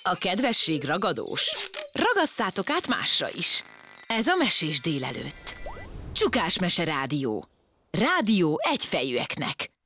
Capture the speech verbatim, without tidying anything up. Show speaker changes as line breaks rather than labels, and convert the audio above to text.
A kedvesség ragadós. Ragasszátok át másra is. Ez a Mesés délelőtt. Csukás Mese Rádió. Rádió egyfejűeknek.